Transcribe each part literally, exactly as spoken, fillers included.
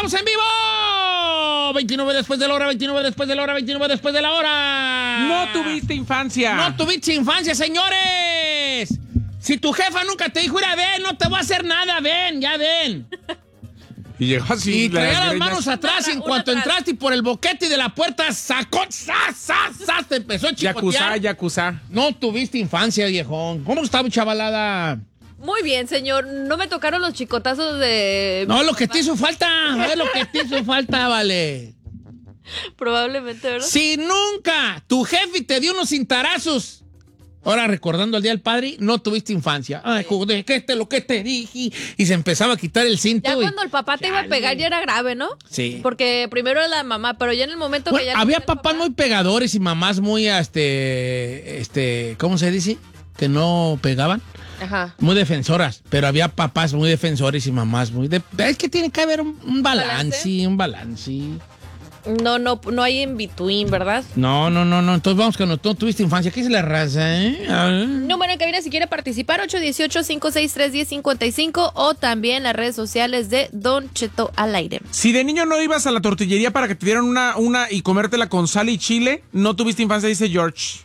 estamos en vivo. veintinueve después de la hora, veintinueve después de la hora, veintinueve después de la hora. No tuviste infancia. No tuviste infancia, señores. Si tu jefa nunca te dijo, ir ven, no te voy a hacer nada, ven, ya ven. Y llegó así. Y traía las greñas. manos atrás y en cuanto atrás. entraste y por el boquete de la puerta sacó, ¡zas, zas, zas! Te empezó a chicotear. Yakuza, yakuza. No tuviste infancia, viejón. ¿Cómo estaba, chavalada? Muy bien, señor. No me tocaron los chicotazos de... No, lo que te hizo falta. A ver, lo que te hizo falta, vale. Probablemente, ¿verdad? Si nunca tu jefe te dio unos cintarazos, ahora recordando el Día del Padre, no tuviste infancia. Ay, joder, ¿qué te lo que te dije? Y se empezaba a quitar el cinto. Ya y- cuando el papá te iba a pegar ya era grave, ¿no? Sí. Porque primero era la mamá, pero ya en el momento Bueno, que ya... había el papás papá- muy pegadores y mamás muy, este, este, ¿cómo se dice? Que no pegaban. Ajá. Muy defensoras, pero había papás muy defensores y mamás muy... De, es que tiene que haber un, un balance, ¿Balance? un balance. No, no, no hay in between, ¿verdad? No, no, no, no. Entonces vamos con no, tú tuviste infancia. ¿Qué es la raza, eh? A ver. Número en cabina si quiere participar, ocho uno ocho, cinco seis tres, uno cero cinco cinco o también las redes sociales de Don Cheto al aire. Si de niño no ibas a la tortillería para que te dieran una, una y comértela con sal y chile, no tuviste infancia, dice George.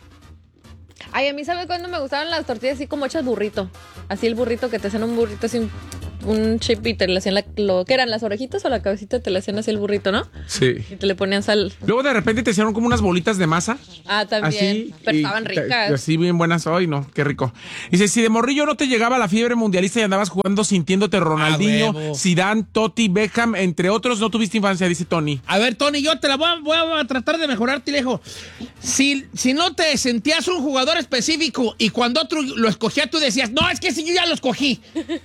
Ay, a mí, ¿sabe cuándo me gustaban las tortillas así como hechas burrito? Así el burrito que te hacían un burrito así, un, un chip y te le hacían la, lo que eran las orejitas o la cabecita, te le hacían así el burrito, ¿no? Sí. Y te le ponían sal. Luego de repente te hicieron como unas bolitas de masa. Ah, también. Así. Pero y estaban te- ricas. Así bien buenas. Ay, no, qué rico. Dice, si de morrillo no te llegaba la fiebre mundialista y andabas jugando sintiéndote Ronaldinho, huevo. Zidane, Totti, Beckham, entre otros, no tuviste infancia, dice Tony. A ver, Tony, yo te la voy a, voy a tratar de mejorarte, lejos. Si, si no te sentías un jugador específico y cuando otro lo escogía, tú decías, no, es que si yo ya lo escogí.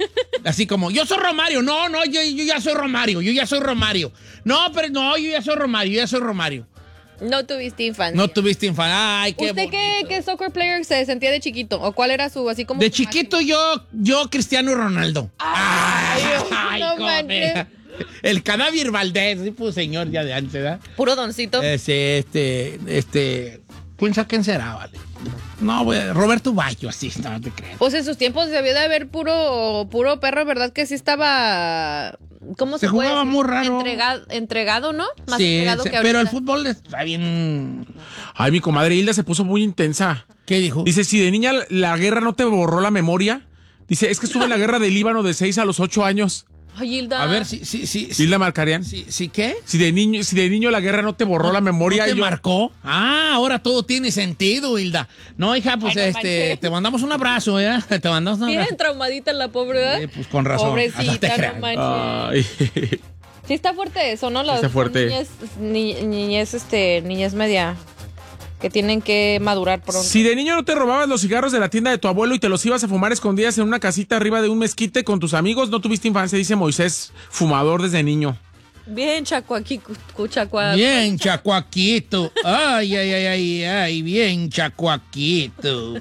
Así como, yo soy Romario. No, no, yo, yo ya soy Romario. Yo ya soy Romario. No, pero no, yo ya soy Romario. Yo ya soy Romario. No tuviste infancia. No tuviste infancia. Ay, qué ¿Usted qué, bonito. qué soccer player se sentía de chiquito? ¿O cuál era su, así como... De su chiquito yo, yo Cristiano Ronaldo. Ay, Ay, no come. manches. El cadáver Valdés, sí, pues señor ya de antes, ¿verdad? máximo? Puro doncito. Este, este, este, ¿quién sabe quién será, vale? No, güey, Roberto Baggio, así, no te crees. Pues en sus tiempos debió de haber puro, puro perro, ¿verdad? Que sí estaba... ¿Cómo se, Se puede jugaba decir? muy raro. Entregado, entregado, ¿no? Más Sí, entregado sí, que ahorita. pero el fútbol está bien. Ay, mi comadre Hilda se puso muy intensa. ¿Qué dijo? Dice, si de niña la guerra no te borró la memoria. Dice, es que estuve en la guerra del Líbano de seis a los ocho años. Ay, Hilda. A ver, sí, sí, sí. sí, Hilda Marcarian. sí, sí, ¿qué? Si de niño, si de niño la guerra no te borró la memoria. ¿No te yo- marcó? Ah, ahora todo tiene sentido, Hilda. No, hija, pues Ay, no este, manches. te mandamos un abrazo, ¿eh? Te mandamos un abrazo. Bien traumadita la pobre, ¿verdad? Sí, pues con razón. No te Pobrecita, creas. no manches. Ay. Sí está fuerte eso, ¿no? Las Está fuerte. Niñez, ni, niñez, este, niñez media que tienen que madurar pronto. Si de niño no te robabas los cigarros de la tienda de tu abuelo y te los ibas a fumar escondidas en una casita arriba de un mezquite con tus amigos, no tuviste infancia, dice Moisés, fumador desde niño. Bien, chacuaqui, cuchacua. Bien, chacuaquito. Ay, ay, ay, ay, ay, bien, chacuaquito.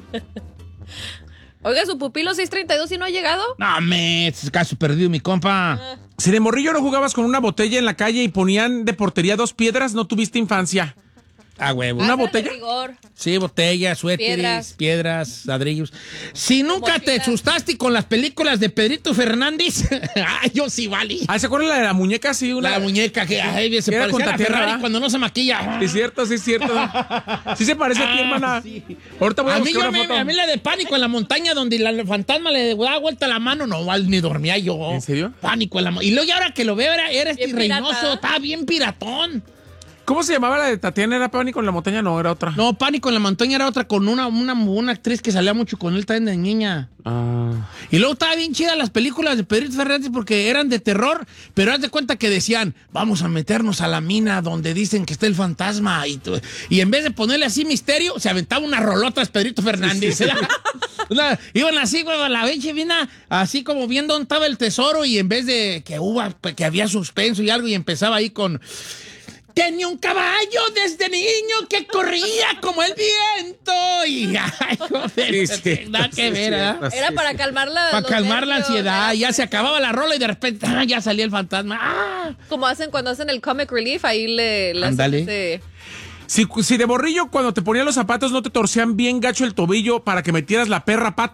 Oiga, su pupilo seiscientos treinta y dos y no ha llegado. No, me, es caso perdido, mi compa. Si de morrillo no jugabas con una botella en la calle y ponían de portería dos piedras, no tuviste infancia. A huevo. ¿Una Ah, pero de botella? rigor. Sí, botellas, suéteres, Piedras. piedras, ladrillos. Si nunca te Mochila. asustaste con las películas de Pedrito Fernández, ay, yo sí valí. Ah, ¿se acuerdan la de la muñeca? Sí, una. La muñeca que ay, se Era parecía con a la Tatiana, Ferrari ¿verdad? cuando no se maquilla. Sí, es cierto, sí, es cierto. Sí se parece a ti, Ah, hermana. sí. Ahorita voy a, A mí, buscar yo una me, foto. a mí la de Pánico en la montaña donde la- el fantasma le da vuelta la mano, no, val, ni dormía yo. ¿En serio? Pánico en la montaña. Y luego ya ahora que lo veo era, era este Bien pirata. Reynoso, estaba bien piratón. ¿Cómo se llamaba la de Tatiana? ¿Era Pánico en la montaña? No, era otra. No, Pánico en la montaña era otra con una, una, una actriz que salía mucho con él también de niña. Ah. Y luego estaba bien chida las películas de Pedrito Fernández porque eran de terror, pero haz de cuenta que decían, vamos a meternos a la mina donde dicen que está el fantasma. Y, tu- y en vez de ponerle así misterio, se aventaba unas rolotas Pedrito Fernández. ¿verdad? Una- iban así, güey, a la pinche mina, así como viendo dónde estaba el tesoro y en vez de que hubo, que había suspenso y algo y empezaba ahí con... Tenía un caballo desde niño que corría como el viento. Y, ay, joder, Sí, sí, nada que sí, ver, ¿verdad? cierto. Era Sí, para sí. calmar la. Para los calmar la nervios, ansiedad. ¿verdad? Ya se acababa la rola y de repente ah, ya salía el fantasma. ¡Ah! Como hacen cuando hacen el comic relief, ahí le, le hacen Ándale. ese- Si, si de borrillo cuando te ponían los zapatos no te torcían bien gacho el tobillo para que metieras la perra pata,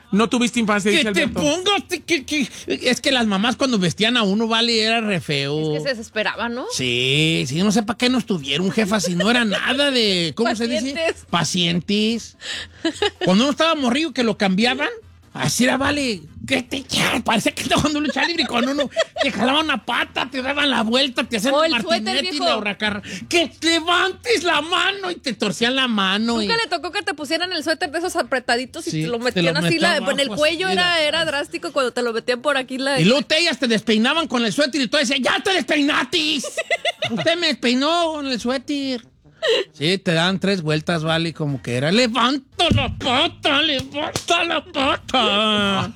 No tuviste infancia, dice Que te Alberto. pongo, te- que, que- es que las mamás cuando vestían a uno, vale, era re feo. Es que se desesperaba, ¿no? Sí, sí, no sé para qué nos tuvieron, jefa, si no era nada de, ¿cómo se dice? Pacientes. Pacientes. Cuando uno estaba morrillo que lo cambiaban, así era, vale, que te ya, parece que estaba jugando lucha libre, y cuando uno te jalaban una pata, te daban la vuelta, te hacían O el el suéter, martinete y viejo. la hurracarra. Que levantes la mano y te torcían la mano. Y... Nunca le tocó que te pusieran el suéter de esos apretaditos y Sí, te lo te metían lo así metían la, en el abajo, cuello, así, era, era- era drástico cuando te lo metían por aquí la... Y luego te, ellas te despeinaban con el suéter y tú decías, ¡ya te despeinatis! Usted me despeinó con el suéter. Sí, te dan tres vueltas, vale, como que era, ¡levanta la pata, levanta la pata!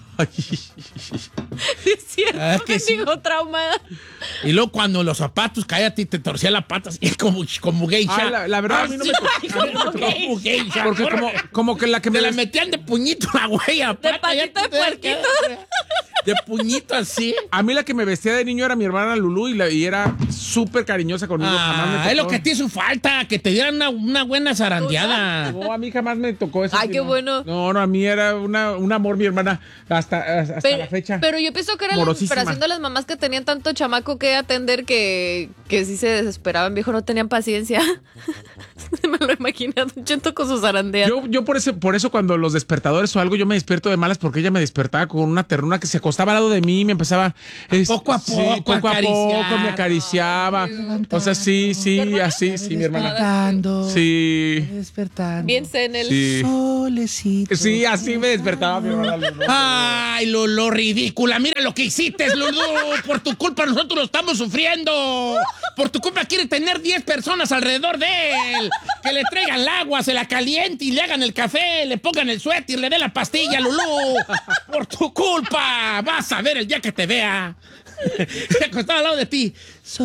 Es cierto, Ah, que que sí. digo trauma. Y luego cuando los zapatos, cállate, te torcía la pata así como, como geisha. Ah, la- la verdad, a mí no me Así, tocó- a mí no me como tocó. geisha. Porque como, como que la que me Te la ves- metían de puñito la güey a pata, patita ya te de das puerquito. cuenta. De puñito así. a mí la que me vestía de niño era mi hermana Lulú y, la- y era súper cariñosa conmigo. jamás me Ah, es lo tocó. que te hizo falta, que te dieran una, una buena zarandeada. No, a mí jamás me tocó eso. Ay, sí, qué no. bueno. No, no, a mí era una, un amor mi hermana hasta, hasta Pero, la fecha. pero yo pienso que era la Morosísima. desesperación de las mamás que tenían tanto chamaco que atender que, que sí se desesperaban, viejo, no tenían paciencia. Me lo imaginé a Don Cheto con sus zarandeas. Yo, yo por eso, por eso cuando los despertadores o algo, yo me despierto de malas porque ella me despertaba con una ternura que se acostaba al lado de mí y me empezaba es- Poco a sí, poco, poco a acariciar. poco me acariciaba. O sea, sí, sí, así, sí, mi hermana. Despertando. Sí, Despertando. Bien zen el... sí. Solecito. Sí, así me despertaba mi hermana. Lulú. Ay, Lolo, ridícula. Mira lo que hiciste, Lolo. Por tu culpa nosotros lo estamos sufriendo. Por tu culpa quiere tener diez personas alrededor de él. Que le traigan el agua, se la caliente y le hagan el café, le pongan el suéter, le den la pastilla, Lulú. Por tu culpa. Vas a ver el día que te vea. Se acostaba al lado de ti.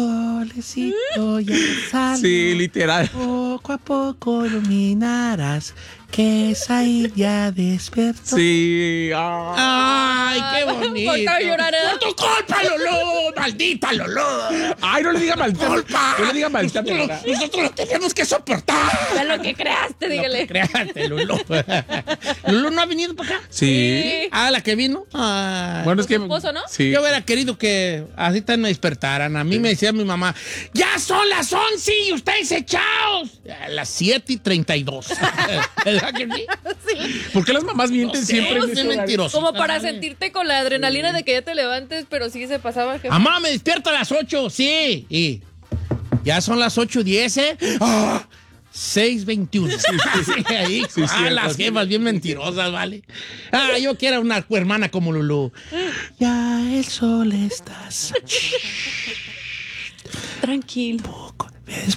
Solecito, ya sale. Sí, literal. Poco a poco iluminarás que Said ya despertó. Sí. ah. Ay, qué bonito. Ahorita voy a llorar, ¿eh? Por tu culpa, Lolo. Maldita Lolo. Ay, no le diga maldita. Culpa. No le diga maldita. mi Nosotros, hermana. nosotros lo tenemos que soportar. Ya lo que creaste, dígale. Créate, Lolo. ¿Lolo no ha venido para acá? Sí. Ah, la que vino. Ay. Bueno, es que. Su esposo, ¿no? Sí. Yo hubiera querido que así tan me despertaran. A mí me decía mi mamá, ya son las once y ustedes echados. A las siete y treinta y dos. ¿Verdad que sí? ¿Por qué las mamás mienten No sé, siempre? en es ese horario? mentiroso. Como para sentirte con la adrenalina de que ya te levantes, pero sí se pasaba. jefe. Mamá, me despierto a las ocho, sí. Y ya son las ocho diez, ¿eh? ¡Ah! seis veintiuno. Sí, ahí. Sí, ah, cierto, las sí. jefas bien mentirosas, ¿vale? Ah, yo quiero una hermana como Lulú. Ya el sol está. Tranquilo.